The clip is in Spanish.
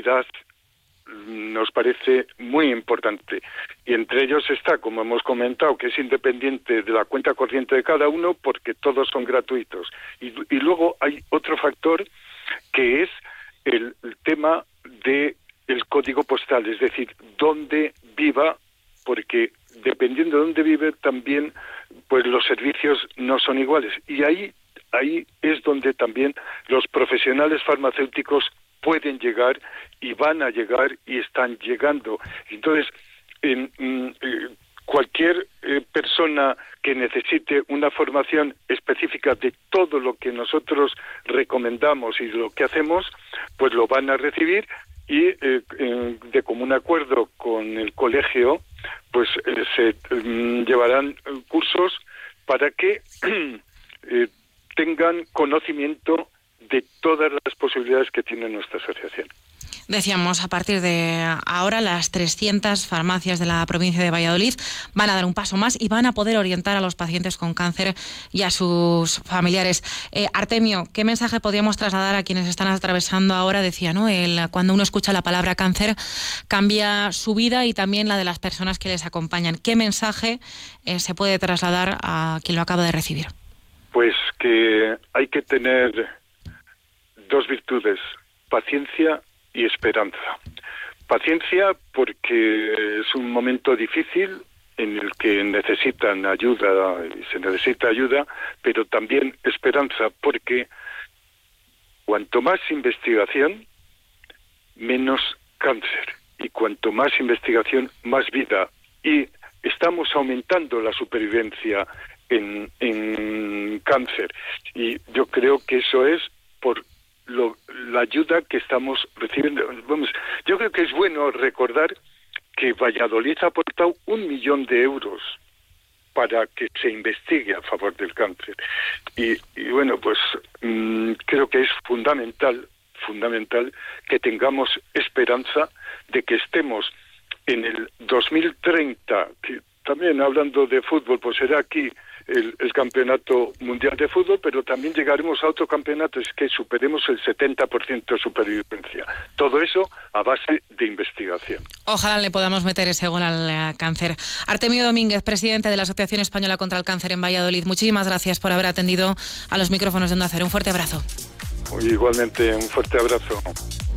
calidad nos parece muy importante. Y entre ellos está, como hemos comentado, que es independiente de la cuenta corriente de cada uno porque todos son gratuitos. Y luego hay otro factor que es el tema de el código postal, es decir, dónde viva, porque dependiendo de dónde vive también pues los servicios no son iguales. Y ahí es donde también los profesionales farmacéuticos pueden llegar y van a llegar y están llegando. Entonces, cualquier persona que necesite una formación específica de todo lo que nosotros recomendamos y lo que hacemos, pues lo van a recibir y de común acuerdo con el colegio, pues se llevarán cursos para que tengan conocimiento de todas las posibilidades que tiene nuestra asociación. Decíamos, a partir de ahora, las 300 farmacias de la provincia de Valladolid van a dar un paso más y van a poder orientar a los pacientes con cáncer y a sus familiares. Artemio, ¿qué mensaje podríamos trasladar a quienes están atravesando ahora? Decía, ¿no? Cuando uno escucha la palabra cáncer, cambia su vida y también la de las personas que les acompañan. ¿Qué mensaje se puede trasladar a quien lo acaba de recibir? Pues que hay que tener dos virtudes: paciencia y esperanza. Paciencia porque es un momento difícil en el que necesitan ayuda y se necesita ayuda, pero también esperanza porque cuanto más investigación, menos cáncer, y cuanto más investigación, más vida, y estamos aumentando la supervivencia en cáncer, y yo creo que eso es por la ayuda que estamos recibiendo. Vamos, yo creo que es bueno recordar que Valladolid ha aportado 1 millón de euros para que se investigue a favor del cáncer. Y bueno, pues creo que es fundamental que tengamos esperanza de que estemos en el 2030, que también hablando de fútbol, pues será aquí el campeonato mundial de fútbol, pero también llegaremos a otro campeonato, es que superemos el 70% de supervivencia. Todo eso a base de investigación. Ojalá le podamos meter ese gol al cáncer. Artemio Domínguez, presidente de la Asociación Española contra el Cáncer en Valladolid, muchísimas gracias por haber atendido a los micrófonos de Onda Cero. Un fuerte abrazo. Igualmente, un fuerte abrazo.